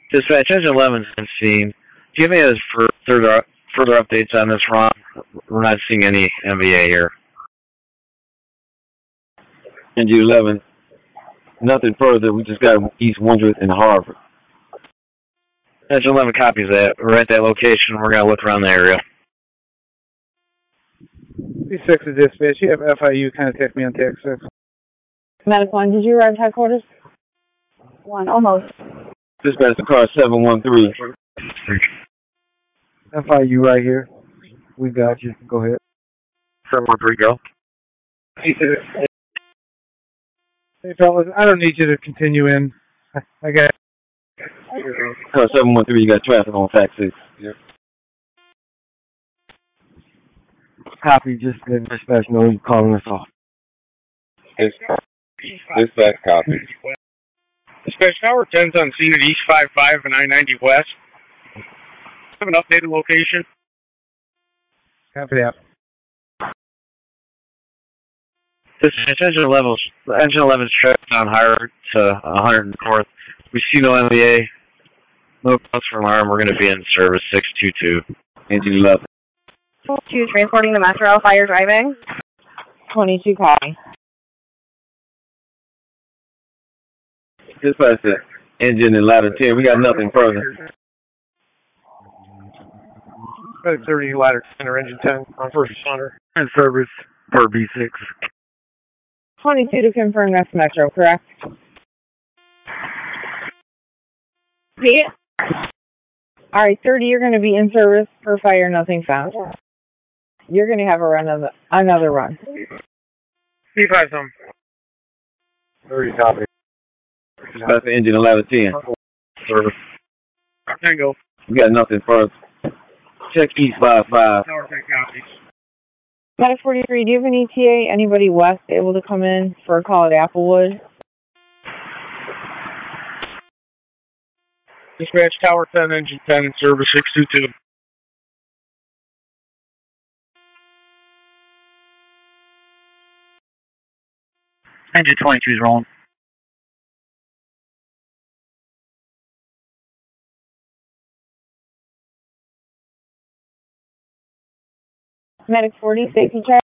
Dispatch, Engine 11's been seen. Do you have any other further updates on this, Ron? We're not seeing any MVA here. Engine 11, nothing further. We just got East Wondrous and Harvard. Engine 11 copies that. We're at that location. We're going to look around the area. P6 is dispatch. You have FIU contact me on tag 6. Medic 1, did you arrive at headquarters? 1, almost. Dispatch to car 713. FIU right here. We got you. Go ahead. 713, go. Hey, fellas, I don't need you to continue in. I got Car 713, you got traffic on fact 6. Yep. Copy, just let dispatch know you're calling us off. Dispatch copy. Dispatch Tower 10's on scene at East 55 and I-90 West. Have an updated location. Copy that. Dispatch, Engine 11's tracked down higher to 104th. We see no MVA. No cause for alarm. We're going to be in service 622. Engine 11. 2, transporting the Metro, fire driving. 22, copy. Dispatch to Engine and ladder 10. We got nothing further. Medic 30, ladder 10 or engine 10 on first responder. In service per B6. 22 to confirm that's Metro, correct? Yeah. All right, 30, you're going to be in service for fire, nothing found. You're going to have another run. C5 some. 30 copy. Dispatch to Engine 1110. Service. Tango. We got nothing further. Check East 55. Tower 10 copies. Medic 43, do you have an ETA? Anybody west able to come in for a call at Applewood? Dispatch Tower 10, engine 10 in service 622. Engine 22 is rolling. Medic 40, safety check.